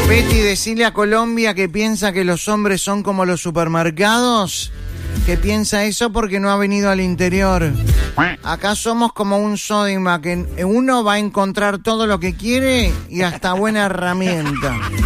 Betty, decile a Colombia que piensa que los hombres son como los supermercados, que piensa eso porque no ha venido al interior. Acá somos como un Sodimac, que uno va a encontrar todo lo que quiere y hasta buena herramienta.